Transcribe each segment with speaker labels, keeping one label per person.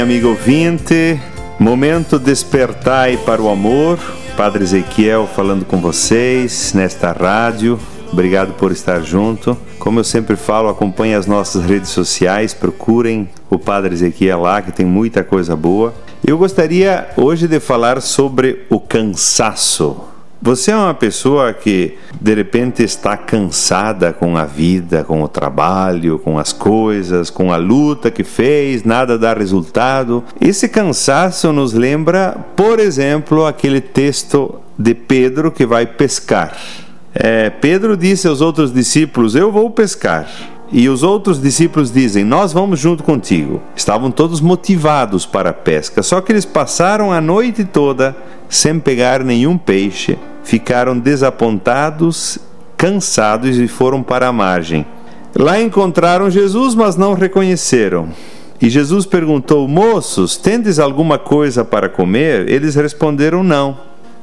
Speaker 1: Amigo ouvinte, momento despertai para o amor. Padre Ezequiel falando com vocês nesta rádio. Obrigado por estar junto. Como eu sempre falo, acompanhe as nossas redes sociais, procurem o Padre Ezequiel lá, que tem muita coisa boa. Eu gostaria hoje de falar sobre o cansaço. Você é uma pessoa que de repente está cansada com a vida, com o trabalho, com as coisas, com a luta que fez, nada dá resultado. Esse cansaço nos lembra, por exemplo, aquele texto de Pedro que vai pescar. Pedro disse aos outros discípulos: eu vou pescar. E os outros discípulos dizem: nós vamos junto contigo. Estavam todos motivados para a pesca, só que eles passaram a noite toda sem pegar nenhum peixe. Ficaram desapontados, cansados e foram para a margem. Lá encontraram Jesus, mas não reconheceram. E Jesus perguntou: moços, tendes alguma coisa para comer? Eles responderam: não.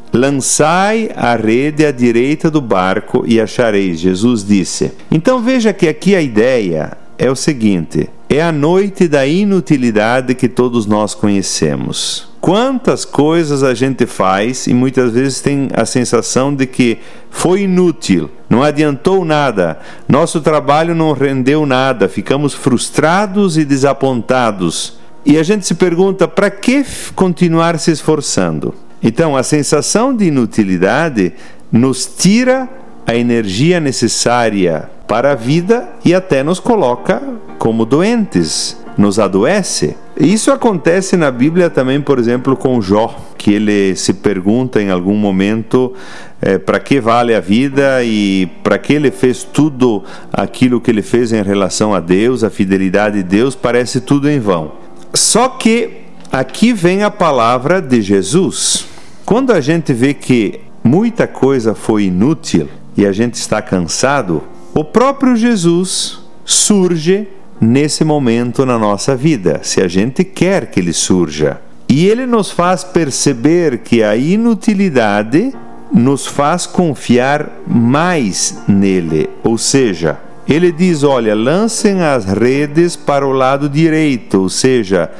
Speaker 1: Lançai a rede à direita do barco e achareis, Jesus disse. Então veja que aqui a ideia é o seguinte: é a noite da inutilidade que todos nós conhecemos. Quantas coisas a gente faz e muitas vezes tem a sensação de que foi inútil, não adiantou nada, nosso trabalho não rendeu nada, ficamos frustrados e desapontados. E a gente se pergunta: para que continuar se esforçando? Então, a sensação de inutilidade nos tira a energia necessária para a vida e até nos coloca como doentes, nos adoece. Isso acontece na Bíblia também, por exemplo, com Jó, que ele se pergunta em algum momento para que vale a vida e para que ele fez tudo aquilo que ele fez em relação a Deus, a fidelidade de Deus, parece tudo em vão. Só que aqui vem a palavra de Jesus. Quando a gente vê que muita coisa foi inútil e a gente está cansado, o próprio Jesus surge nesse momento na nossa vida, se a gente quer que ele surja. E ele nos faz perceber que a inutilidade nos faz confiar mais nele. Ou seja, ele diz: olha, lancem as redes para o lado direito, ou seja,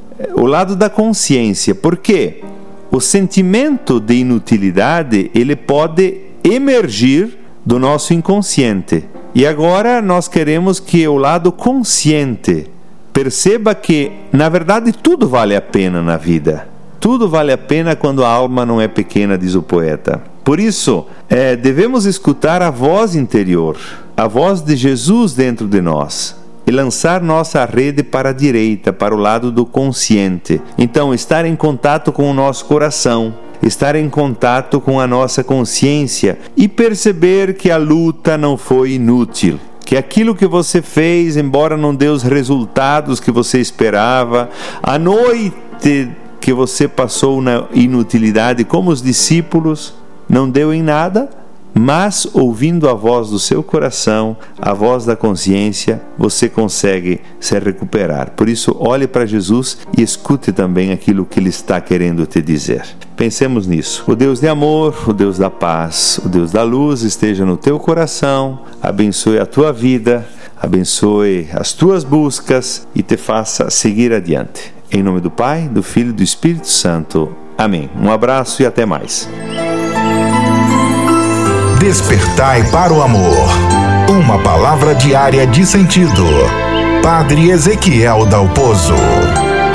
Speaker 1: o lado da consciência. Por quê? O sentimento de inutilidade, ele pode emergir do nosso inconsciente. E agora nós queremos que o lado consciente perceba que, na verdade, tudo vale a pena na vida. Tudo vale a pena quando a alma não é pequena, diz o poeta. Por isso, devemos escutar a voz interior, a voz de Jesus dentro de nós, e lançar nossa rede para a direita, para o lado do consciente. Então, estar em contato com o nosso coração, estar em contato com a nossa consciência e perceber que a luta não foi inútil, que aquilo que você fez, embora não dê os resultados que você esperava, a noite que você passou na inutilidade como os discípulos, não deu em nada, mas ouvindo a voz do seu coração, a voz da consciência, você consegue se recuperar. Por isso, olhe para Jesus e escute também aquilo que Ele está querendo te dizer. Pensemos nisso. O Deus de amor, o Deus da paz, o Deus da luz esteja no teu coração, abençoe a tua vida, abençoe as tuas buscas e te faça seguir adiante. Em nome do Pai, do Filho e do Espírito Santo. Amém. Um abraço e até mais.
Speaker 2: Despertai para o amor. Uma palavra diária de sentido. Padre Ezequiel Dalpozo.